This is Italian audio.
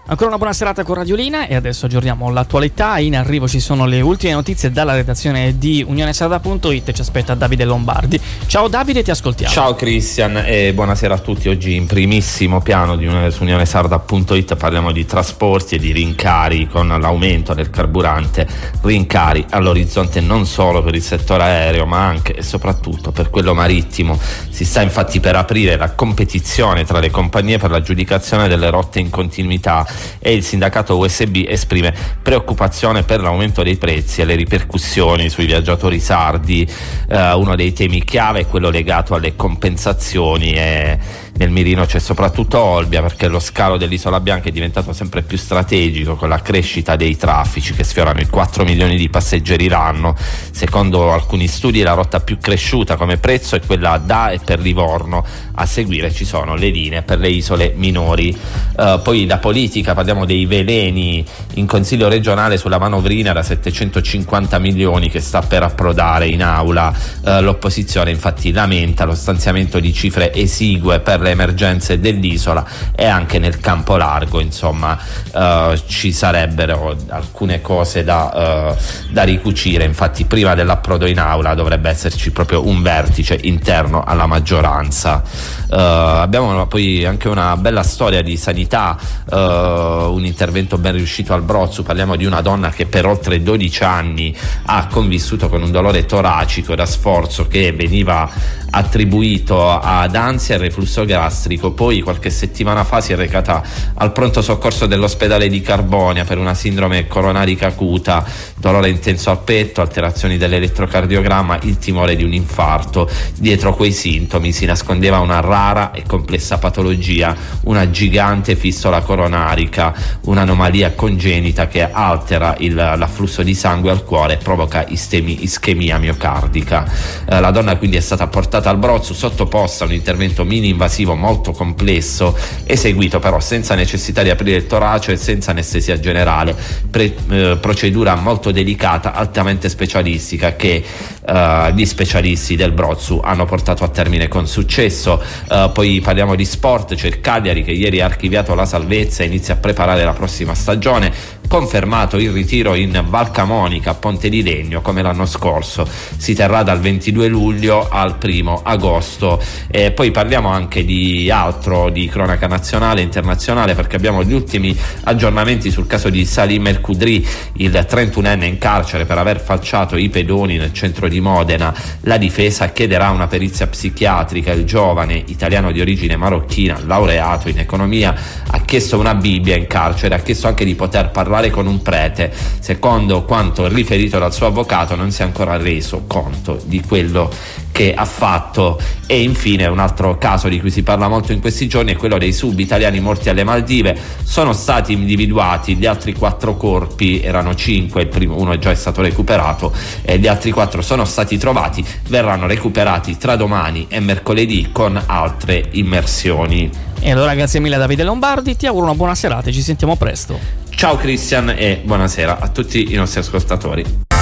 Ancora una buona serata con Radiolina e adesso aggiorniamo l'attualità. In arrivo ci sono le ultime notizie dalla redazione di unionesarda.it. Ci aspetta Davide Lombardi. Ciao Davide, ti ascoltiamo. Ciao Cristian e buonasera a tutti. Oggi in primissimo piano su unionesarda.it parliamo di trasporti e di rincari con l'aumento del carburante. Rincari all'orizzonte non solo per il settore aereo ma anche e soprattutto per quello marittimo. Si sta infatti per aprire la competizione tra le compagnie per l'aggiudicazione delle rotte in continuità e il sindacato USB esprime preoccupazione per l'aumento dei prezzi e le ripercussioni sui viaggiatori sardi. Uno dei temi chiave è quello legato alle compensazioni e nel mirino c'è soprattutto Olbia, perché lo scalo dell'Isola Bianca è diventato sempre più strategico con la crescita dei traffici che sfiorano i 4 milioni di passeggeri l'anno. Secondo alcuni studi la rotta più cresciuta come prezzo è quella da e per Livorno, a seguire ci sono le linee per le isole minori. Poi da politica parliamo dei veleni in Consiglio regionale sulla manovrina da 750 milioni che sta per approdare in aula. L'opposizione infatti lamenta lo stanziamento di cifre esigue per le emergenze dell'isola e anche nel campo largo, insomma ci sarebbero alcune cose da ricucire. Infatti prima dell'approdo in aula dovrebbe esserci proprio un vertice interno alla maggioranza. Abbiamo poi anche una bella storia di sanità, un intervento ben riuscito al Brozzo. Parliamo di una donna che per oltre 12 anni ha convissuto con un dolore toracico da sforzo che veniva attribuito ad ansia e reflusso gastrico. Poi qualche settimana fa si è recata al pronto soccorso dell'ospedale di Carbonia per una sindrome coronarica acuta, dolore intenso al petto, alterazioni dell'elettrocardiogramma, il timore di un infarto. Dietro quei sintomi si nascondeva una rara e complessa patologia, una gigante fistola coronarica, un'anomalia congenita che altera l'afflusso di sangue al cuore e provoca ischemia miocardica. La donna quindi è stata portata al Brozzo, sottoposta a un intervento mini-invasivo molto complesso, eseguito però senza necessità di aprire il torace e senza anestesia generale, procedura molto delicata, altamente specialistica, che gli specialisti del Brozzo hanno portato a termine con successo. Poi parliamo di sport, c'è il Cagliari che ieri ha archiviato la salvezza e inizia a preparare la prossima stagione, confermato il ritiro in Val Camonica a Ponte di Legno come l'anno scorso. Si terrà dal 22 luglio al 1° agosto. E poi parliamo anche di altro, di cronaca nazionale e internazionale, perché abbiamo gli ultimi aggiornamenti sul caso di Salim El Kudri, il 31enne in carcere per aver falciato i pedoni nel centro di Modena. La difesa chiederà una perizia psichiatrica. Il giovane italiano di origine marocchina, laureato in economia, ha chiesto una Bibbia in carcere, ha chiesto anche di poter parlare con un prete. Secondo quanto riferito dal suo avvocato, non si è ancora reso conto di quello che ha fatto. E infine un altro caso di cui si parla molto in questi giorni è quello dei sub italiani morti alle Maldive. Sono stati individuati gli altri 4 corpi, erano 5, uno è già stato recuperato e gli altri 4 sono stati trovati, verranno recuperati tra domani e mercoledì con altre immersioni. E allora grazie mille a Davide Lombardi, ti auguro una buona serata e ci sentiamo presto. Ciao Cristian e buonasera a tutti i nostri ascoltatori.